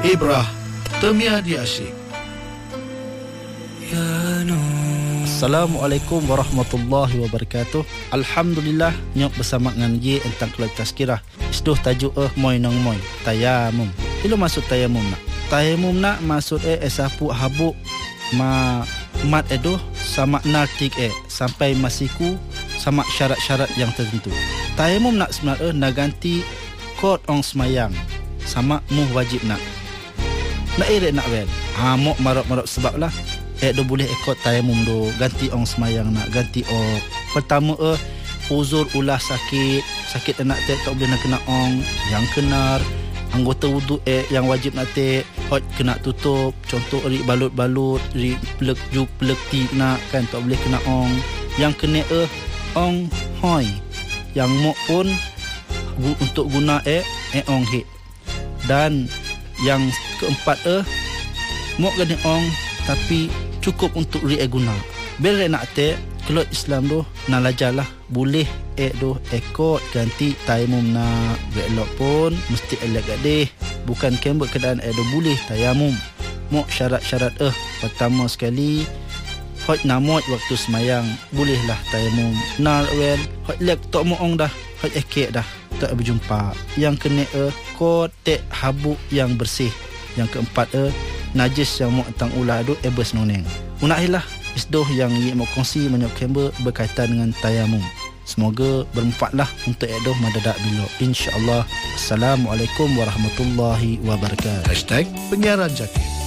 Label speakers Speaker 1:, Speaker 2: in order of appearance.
Speaker 1: Ibrah Temia di Asyik.
Speaker 2: Assalamualaikum warahmatullahi wabarakatuh. Alhamdulillah nyok bersama dengan ye tentang keluar tazkirah. Isduh tajuk moy nang moy tayamum. Ilo maksud tayamum nak. Tayamum nak maksud sapu habuk ma mat edoh sama nartik sampai masiku sama syarat-syarat yang tertentu. Tayamum nak sebenarnya nak ganti kod ong semayang sama muh wajib nak. Nak irit nak wel. Mok marok-marok sebab lah. Do boleh ikut tayamum do ganti ong semayang nak ganti pertama uzur ulah sakit anak tak boleh nak kena ong yang kenar anggota wudu yang wajib nak hot kena tutup contoh ri balut-balut ri pelek ti nak kan tak boleh kena ong yang kena ong hoi yang mok pun untuk guna ong hit dan yang keempat mok gani ong tapi cukup untuk guna. Bila nak kalau Islam tu nak lajarlah boleh do ekot ganti tayamum nak belok pun mesti elak gadeh bukan kembek keadaan do boleh tayamum. Mok syarat-syarat pertama sekali hot namot waktu semayang bolehlah tayamum. Nal wel hot lek tok moong dah hot ekek dah tak berjumpa. Yang kena kotek habuk yang bersih. Yang keempat najis yang mau tang ulah tu ebes noneng. Munahilah isdoh yang ia mau kongsi menyok kember berkaitan dengan tayamum. Semoga bermanfaatlah untuk edoh madadak bilo. InsyaAllah. Assalamualaikum warahmatullahi wabarakatuh.
Speaker 1: #Penyiaran Jaki.